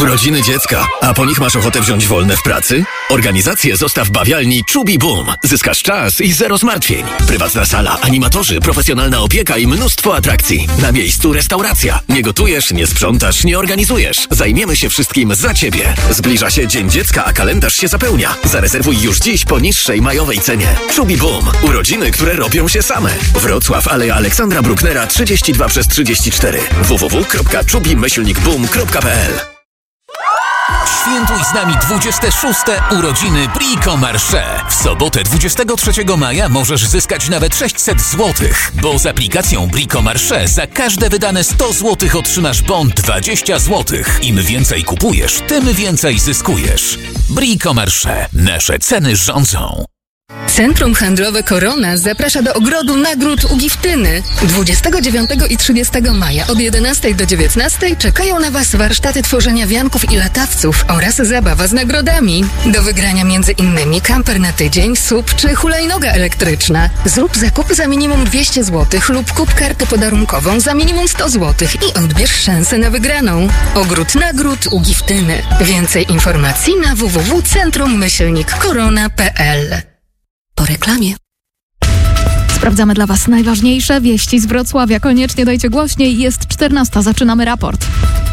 Urodziny dziecka, a po nich masz ochotę wziąć wolne w pracy? Organizację zostaw bawialni Chubby Boom. Zyskasz czas i zero zmartwień. Prywatna sala, animatorzy, profesjonalna opieka i mnóstwo atrakcji. Na miejscu restauracja. Nie gotujesz, nie sprzątasz, nie organizujesz. Zajmiemy się wszystkim za Ciebie. Zbliża się Dzień Dziecka, a kalendarz się zapełnia. Zarezerwuj już dziś po niższej majowej cenie. Chubby Boom. Urodziny, które robią się same. Wrocław, Aleja Aleksandra Brucknera 32/34. www.chubby-boom.pl. Świętuj z nami 26. urodziny Brico Marché. W sobotę 23 maja możesz zyskać nawet 600 zł, bo z aplikacją Brico Marché za każde wydane 100 zł otrzymasz bon 20 zł. Im więcej kupujesz, tym więcej zyskujesz. Brico Marché. Nasze ceny rządzą. Centrum Handlowe Korona zaprasza do Ogrodu Nagród u Giftyny. 29 i 30 maja od 11 do 19 czekają na Was warsztaty tworzenia wianków i latawców oraz zabawa z nagrodami. Do wygrania m.in. kamper na tydzień, SUV czy hulajnoga elektryczna. Zrób zakupy za minimum 200 zł lub kup kartę podarunkową za minimum 100 zł i odbierz szansę na wygraną. Ogród Nagród u Giftyny. Więcej informacji na www.centrum-korona.pl. Po reklamie. Sprawdzamy dla Was najważniejsze wieści z Wrocławia. Koniecznie dajcie głośniej. Jest 14. Zaczynamy raport.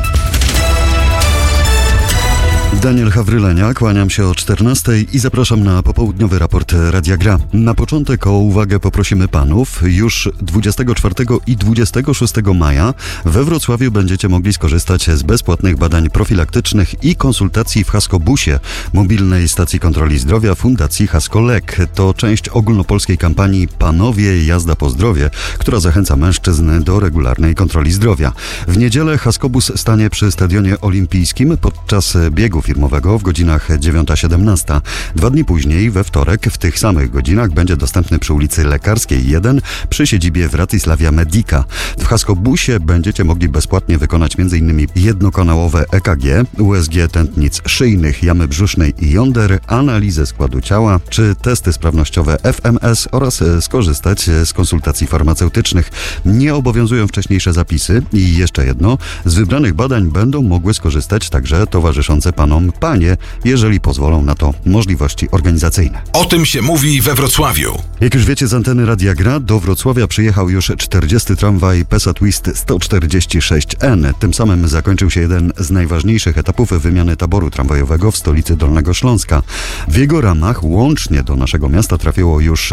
Daniel Hawrylenia, kłaniam się o 14 i zapraszam na popołudniowy raport Radia Gra. Na początek o uwagę poprosimy panów. Już 24 i 26 maja we Wrocławiu będziecie mogli skorzystać z bezpłatnych badań profilaktycznych i konsultacji w Haskobusie, mobilnej stacji kontroli zdrowia Fundacji Haskolek. To część ogólnopolskiej kampanii Panowie Jazda po zdrowie, która zachęca mężczyzn do regularnej kontroli zdrowia. W niedzielę Haskobus stanie przy Stadionie Olimpijskim podczas biegu firmowego w godzinach 9-17. 2 dni później, we wtorek, w tych samych godzinach będzie dostępny przy ulicy Lekarskiej 1 przy siedzibie Wratysławia Medica. W Haskobusie będziecie mogli bezpłatnie wykonać m.in. jednokanałowe EKG, USG tętnic szyjnych, jamy brzusznej i jąder, analizę składu ciała czy testy sprawnościowe FMS oraz skorzystać z konsultacji farmaceutycznych. Nie obowiązują wcześniejsze zapisy i jeszcze jedno, z wybranych badań będą mogły skorzystać także towarzyszące panom panie, jeżeli pozwolą na to możliwości organizacyjne. O tym się mówi we Wrocławiu. Jak już wiecie z anteny Radia Gra, do Wrocławia przyjechał już 40. tramwaj PESA Twist 146N. Tym samym zakończył się jeden z najważniejszych etapów wymiany taboru tramwajowego w stolicy Dolnego Śląska. W jego ramach łącznie do naszego miasta trafiło już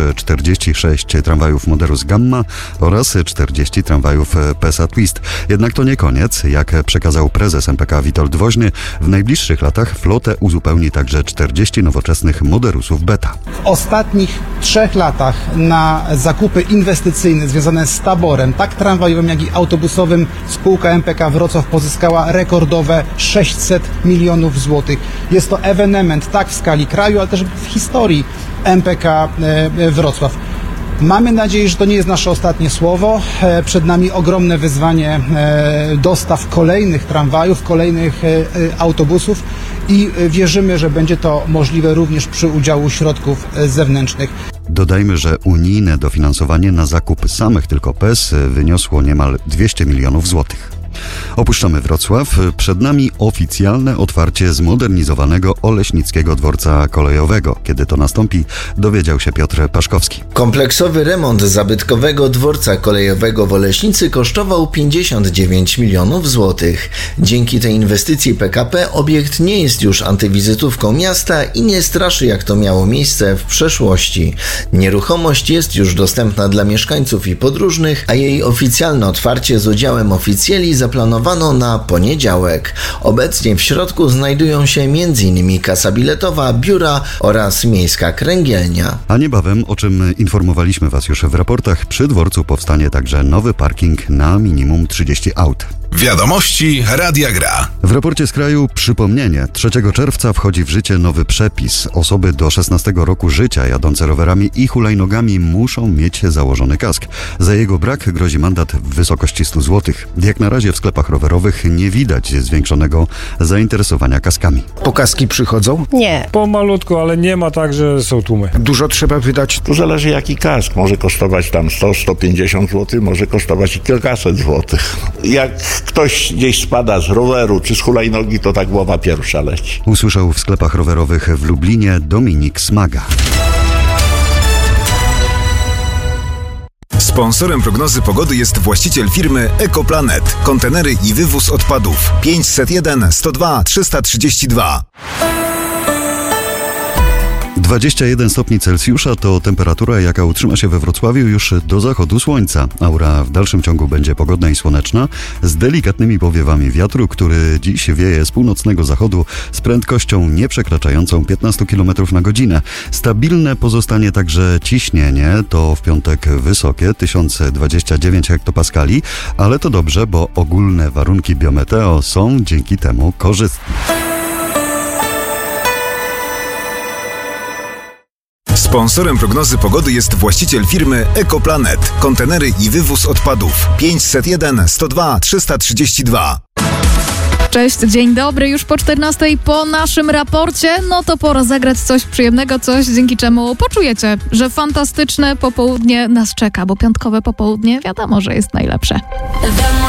46 tramwajów Moderus Gamma oraz 40 tramwajów PESA Twist. Jednak to nie koniec. Jak przekazał prezes MPK Witold Woźny, w najbliższych latach flotę uzupełni także 40 nowoczesnych Moderusów Beta. W ostatnich 3 latach na zakupy inwestycyjne związane z taborem, tak tramwajowym, jak i autobusowym, spółka MPK Wrocław pozyskała rekordowe 600 milionów złotych. Jest to ewenement tak w skali kraju, ale też w historii MPK Wrocław. Mamy nadzieję, że to nie jest nasze ostatnie słowo. Przed nami ogromne wyzwanie dostaw kolejnych tramwajów, kolejnych autobusów i wierzymy, że będzie to możliwe również przy udziału środków zewnętrznych. Dodajmy, że unijne dofinansowanie na zakup samych tylko PES wyniosło niemal 200 milionów złotych. Opuszczamy Wrocław. Przed nami oficjalne otwarcie zmodernizowanego Oleśnickiego Dworca Kolejowego. Kiedy to nastąpi, dowiedział się Piotr Paszkowski. Kompleksowy remont zabytkowego dworca kolejowego w Oleśnicy kosztował 59 milionów złotych. Dzięki tej inwestycji PKP obiekt nie jest już antywizytówką miasta i nie straszy, jak to miało miejsce w przeszłości. Nieruchomość jest już dostępna dla mieszkańców i podróżnych, a jej oficjalne otwarcie z udziałem oficjeli zaplanowano na poniedziałek. Obecnie w środku znajdują się m.in. kasa biletowa, biura oraz miejska kręgielnia. A niebawem, o czym informowaliśmy Was już w raportach, przy dworcu powstanie także nowy parking na minimum 30 aut. Wiadomości Radia Gra. W raporcie z kraju przypomnienie. 3 czerwca wchodzi w życie nowy przepis. Osoby do 16 roku życia jadące rowerami i hulajnogami muszą mieć założony kask. Za jego brak grozi mandat w wysokości 100 zł. Jak na razie w sklepach rowerowych nie widać zwiększonego zainteresowania kaskami. Po kaski przychodzą? Nie. Pomalutko, ale nie ma tak, że są tłumy. Dużo trzeba wydać? To zależy jaki kask. Może kosztować tam 100-150 zł, może kosztować i kilkaset złotych. Jak ktoś gdzieś spada z roweru czy z hulajnogi, to ta głowa pierwsza leci. Usłyszał w sklepach rowerowych w Lublinie Dominik Smaga. Sponsorem prognozy pogody jest właściciel firmy Ekoplanet. Kontenery i wywóz odpadów. 501 102 332. 21 stopni Celsjusza to temperatura, jaka utrzyma się we Wrocławiu już do zachodu słońca. Aura w dalszym ciągu będzie pogodna i słoneczna, z delikatnymi powiewami wiatru, który dziś wieje z północnego zachodu z prędkością nie przekraczającą 15 km na godzinę. Stabilne pozostanie także ciśnienie, to w piątek wysokie, 1029 hektopaskali, ale to dobrze, bo ogólne warunki biometeo są dzięki temu korzystne. Sponsorem prognozy pogody jest właściciel firmy Ekoplanet. Kontenery i wywóz odpadów. 501 102 332. Cześć, dzień dobry, już po 14:00 po naszym raporcie, no to pora zagrać coś przyjemnego, coś dzięki czemu poczujecie, że fantastyczne popołudnie nas czeka, bo piątkowe popołudnie wiadomo, że jest najlepsze.